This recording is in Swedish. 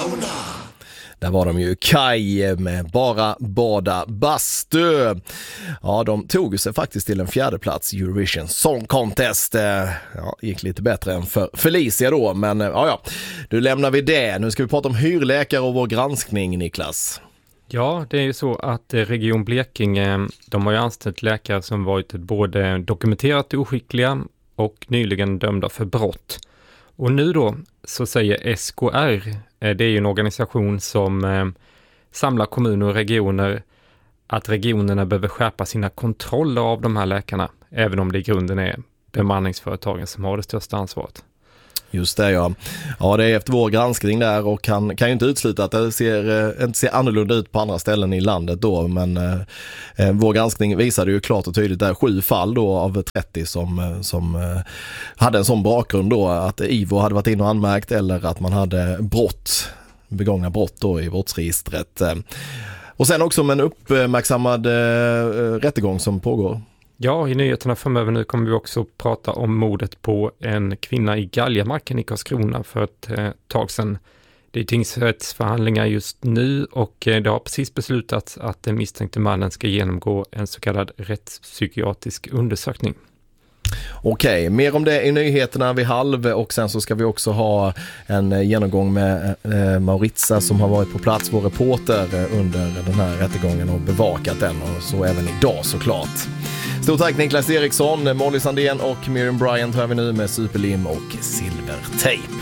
Där var de ju Kaj med Bara bada bastu. Ja, de tog sig faktiskt till en 4:e plats i Eurovision Song Contest. Ja, gick lite bättre än för Felicia då, men ja, nu lämnar vi det. Nu ska vi prata om hyrläkare och vår granskning, Niklas. Ja, det är ju så att Region Blekinge, de har ju anställt läkare som varit både dokumenterat oskickliga och nyligen dömda för brott. Och nu då så säger SKR, det är ju en organisation som samlar kommuner och regioner, att regionerna behöver skärpa sina kontroller av de här läkarna, även om det i grunden är bemanningsföretagen som har det största ansvaret. Just det, ja. Ja, det är efter vår granskning där, och kan ju inte utesluta att det inte ser annorlunda ut på andra ställen i landet då, men vår granskning visade ju klart och tydligt där 7 fall då av 30 som hade en sån bakgrund då, att IVO hade varit in och anmärkt, eller att man hade begångna brott då i brottsregistret. Och sen också med en uppmärksammad rättegång som pågår. Ja, i nyheterna framöver nu kommer vi också prata om mordet på en kvinna i Galjamarken i Karlskrona för ett tag sedan. Det är tingsrättsförhandlingar just nu, och det har precis beslutats att den misstänkte mannen ska genomgå en så kallad rättspsykiatrisk undersökning. Okej, mer om det i nyheterna vid 12:30, och sen så ska vi också ha en genomgång med Mauritia som har varit på plats, vår reporter under den här rättegången och bevakat den, och så även idag såklart. Stort tack Niklas Eriksson, Molly Sandén och Miriam Bryant har vi nu med Superlim och Silvertejp.